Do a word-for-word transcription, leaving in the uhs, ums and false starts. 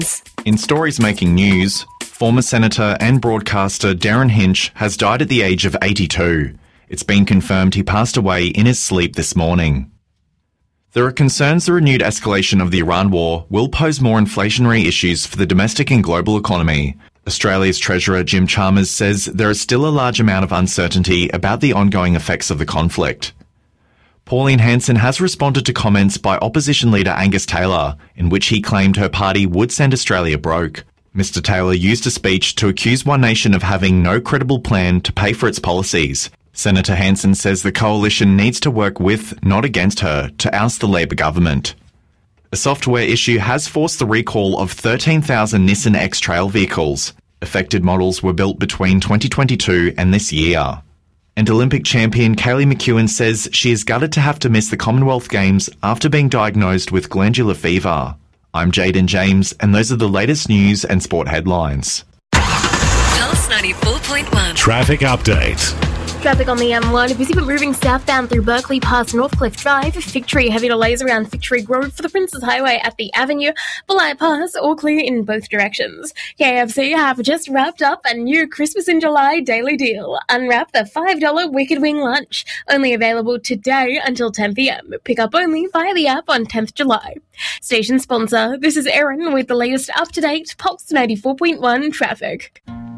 In stories making news, former Senator and broadcaster Darren Hinch has died at the age of eighty-two. It's been confirmed he passed away in his sleep this morning. There are concerns the renewed escalation of the Iran war will pose more inflationary issues for the domestic and global economy. Australia's Treasurer Jim Chalmers says there is still a large amount of uncertainty about the ongoing effects of the conflict. Pauline Hanson has responded to comments by opposition leader Angus Taylor, in which he claimed her party would send Australia broke. Mister Taylor used a speech to accuse One Nation of having no credible plan to pay for its policies. Senator Hanson says the coalition needs to work with, not against her, to oust the Labor government. A software issue has forced the recall of thirteen thousand Nissan X-Trail vehicles. Affected models were built between twenty twenty-two and this year. And Olympic champion Kaylee McEwen says she is gutted to have to miss the Commonwealth Games after being diagnosed with glandular fever. I'm Jaden James, and those are the latest news and sport headlines. Pulse ninety-four point one. Traffic update. Traffic on the M one, busy but moving southbound through Berkeley past Northcliffe Drive. Victory, heavy delays around Victory Road for the Princes Highway at the Avenue. Belaya Pass, all clear in both directions. K F C have just wrapped up a new Christmas in July daily deal. Unwrap the five dollars Wicked Wing Lunch. Only available today until ten p.m. Pick up only via the app on tenth of July. Station sponsor, this is Erin with the latest up-to-date Pulse ninety-four point one traffic.